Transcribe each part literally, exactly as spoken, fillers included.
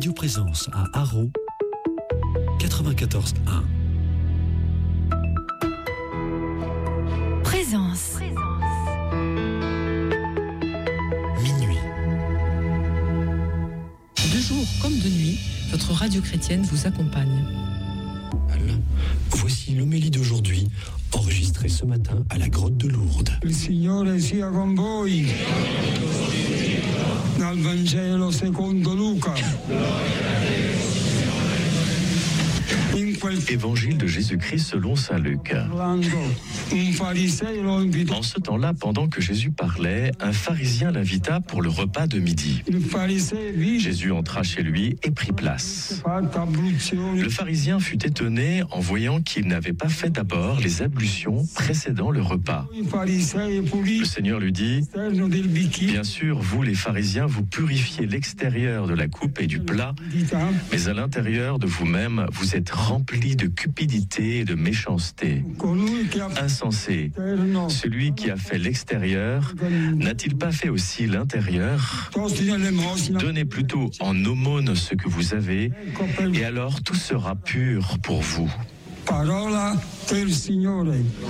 Radio Présence à Haro, quatre-vingt-quatorze un. Présence. Minuit. De jour comme de nuit, votre radio chrétienne vous accompagne. Voici l'homélie d'aujourd'hui, enregistrée ce matin à la grotte de Lourdes. Il Signore sia con voi. Dal Vangelo secondo Luca. Évangile de Jésus-Christ selon saint Luc. En ce temps-là, pendant que Jésus parlait, un pharisien l'invita pour le repas de midi. Jésus entra chez lui et prit place. Le pharisien fut étonné en voyant qu'il n'avait pas fait d'abord les ablutions précédant le repas. Le Seigneur lui dit : bien sûr, vous les pharisiens, vous purifiez l'extérieur de la coupe et du plat, mais à l'intérieur de vous-même, vous êtes remplis de cupidité et de méchanceté. Insensé, celui qui a fait l'extérieur, n'a-t-il pas fait aussi l'intérieur ? Donnez plutôt en aumône ce que vous avez, et alors tout sera pur pour vous. Parola del Signore.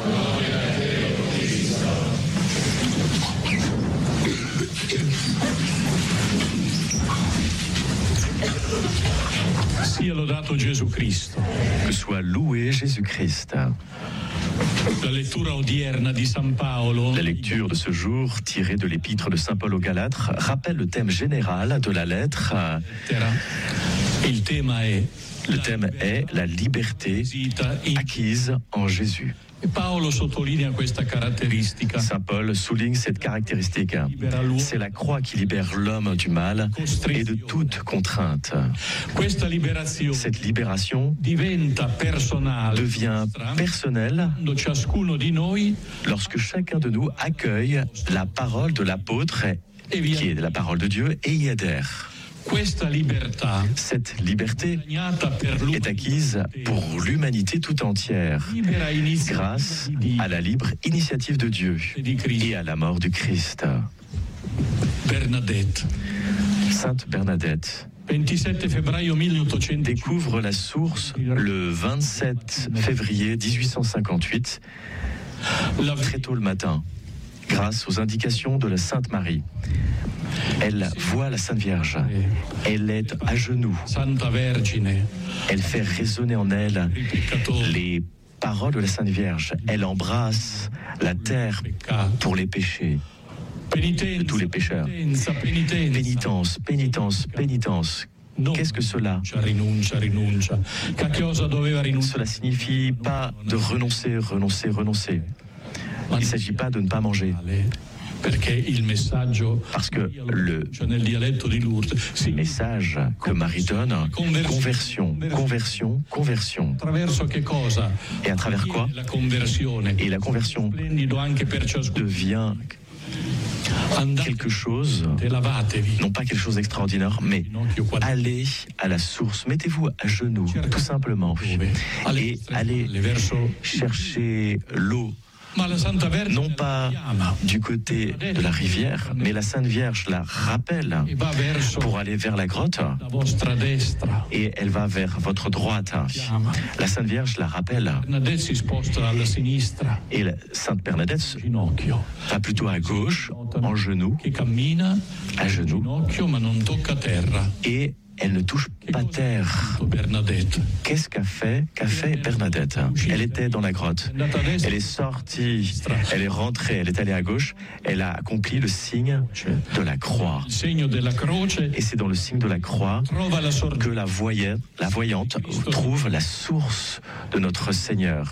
Sia lodato Gesù Cristo. Que soit loué Jésus-Christ. La lectura odierna di San Paolo. La lecture de ce jour, tirée de l'épître de saint Paul aux Galates, rappelle le thème général de la lettre. Il tema è Le thème est la liberté acquise en Jésus. Paolo sottolinea questa caratteristica. Saint Paul souligne cette caractéristique. C'est la croix qui libère l'homme du mal et de toute contrainte. Cette libération devient personnelle lorsque chacun de nous accueille la parole de l'apôtre, qui est la parole de Dieu, et y adhère. Cette liberté est acquise pour l'humanité tout entière, grâce à la libre initiative de Dieu et à la mort du Christ. Bernadette. Sainte Bernadette découvre la source le vingt-sept février dix-huit cent cinquante-huit, très tôt le matin, grâce aux indications de la Sainte Marie. Elle voit la Sainte Vierge. Elle est à genoux. Elle fait résonner en elle les paroles de la Sainte Vierge. Elle embrasse la terre pour les péchés de tous les pécheurs. Pénitence, pénitence, pénitence. Qu'est-ce que cela ? Cela signifie pas de renoncer, renoncer, renoncer. Il ne s'agit pas de ne pas manger. Parce que le message que Marie donne, conversion, conversion, conversion. Et à travers quoi ? Et la conversion devient quelque chose, non pas quelque chose d'extraordinaire, mais allez à la source, mettez-vous à genoux, tout simplement, et allez chercher l'eau. Non pas du côté de la rivière, mais la Sainte Vierge la rappelle pour aller vers la grotte, et elle va vers votre droite. La Sainte Vierge la rappelle, et la Sainte Bernadette va plutôt à gauche, en genoux, à genoux, et elle ne touche pas terre. Qu'est-ce qu'a fait, qu'a fait Bernadette ? Elle était dans la grotte. Elle est sortie, elle est rentrée, elle est allée à gauche. Elle a accompli le signe de la croix. Et c'est dans le signe de la croix que la voyante, la voyante trouve la source de notre Seigneur.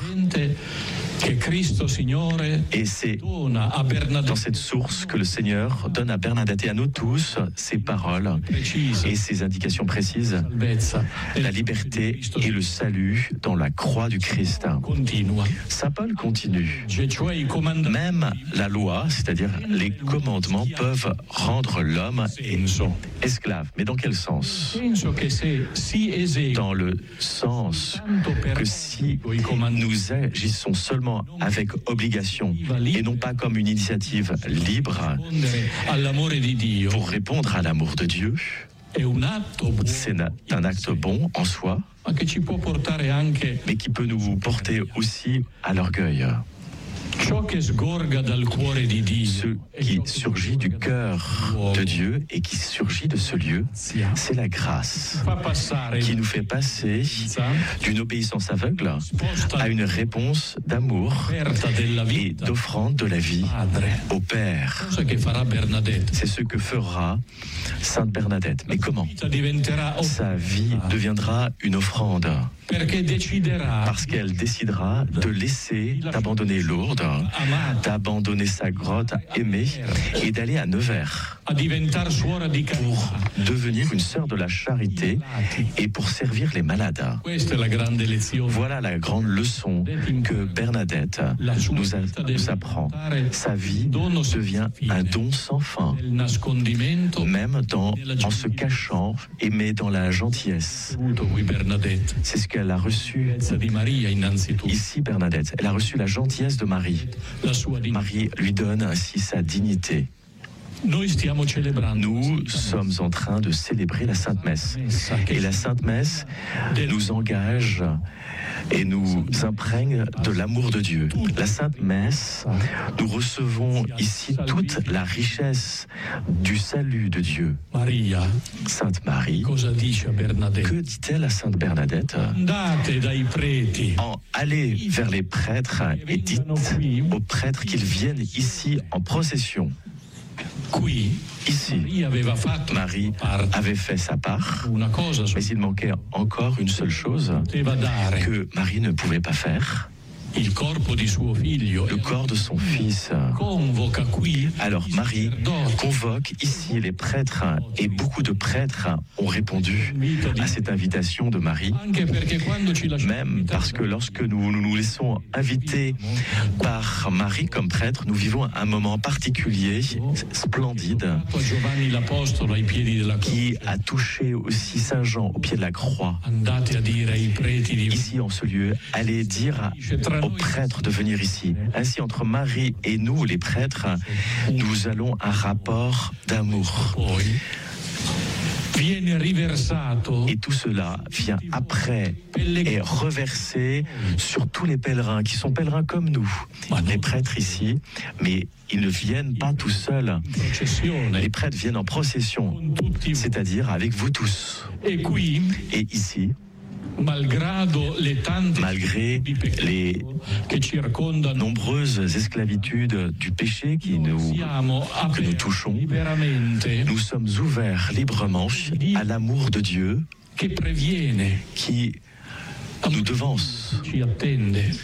Et c'est dans cette source que le Seigneur donne à Bernadette et à nous tous ces paroles et ces indications précises, la liberté et le salut dans la croix du Christ. Saint Paul continue. Même la loi, c'est-à-dire les commandements, peuvent rendre l'homme esclave. Mais dans quel sens ? Dans le sens que si nous agissons seulement avec obligation et non pas comme une initiative libre pour répondre à l'amour de Dieu, C'est un acte bon en soi, mais qui peut nous porter aussi à l'orgueil. Ce qui surgit du cœur de Dieu et qui surgit de ce lieu, c'est la grâce qui nous fait passer d'une obéissance aveugle à une réponse d'amour et d'offrande de la vie au Père. C'est ce que fera Sainte Bernadette. Mais comment? Sa vie deviendra une offrande. Parce qu'elle décidera de laisser, d'abandonner Lourdes, d'abandonner sa grotte aimée et d'aller à Nevers pour devenir une sœur de la charité et pour servir les malades. Voilà la grande leçon que Bernadette nous, a, nous apprend. Sa vie devient un don sans fin, même dans, en se cachant, et mais dans la gentillesse. C'est ce qu'elle a reçu ici, Bernadette. Elle a reçu la gentillesse de Marie. Marie lui donne ainsi sa dignité. Nous sommes en train de célébrer la Sainte Messe. Et la Sainte Messe nous engage et nous imprègne de l'amour de Dieu. La Sainte Messe, nous recevons ici toute la richesse du salut de Dieu. Sainte Marie, que dit-elle à Sainte Bernadette? En, allez vers les prêtres et dites aux prêtres qu'ils viennent ici en procession. Ici, Marie avait fait sa part, mais il manquait encore une seule chose que Marie ne pouvait pas faire. Le corps de son fils. Alors Marie convoque ici les prêtres et beaucoup de prêtres ont répondu à cette invitation de Marie, même parce que lorsque nous nous, nous laissons inviter par Marie comme prêtre, nous vivons un moment particulier, splendide, qui a touché aussi Saint Jean au pied de la croix. Ici en ce lieu, allez dire aux prêtres de venir ici. Ainsi, entre Marie et nous, les prêtres, nous allons un rapport d'amour. Et tout cela vient après et reversé sur tous les pèlerins qui sont pèlerins comme nous. Les prêtres ici, mais ils ne viennent pas tout seuls. Les prêtres viennent en procession, c'est-à-dire avec vous tous. Et ici, malgré les nombreuses esclavitudes du péché qui nous, que nous touchons, nous sommes ouverts librement à l'amour de Dieu qui nous devance.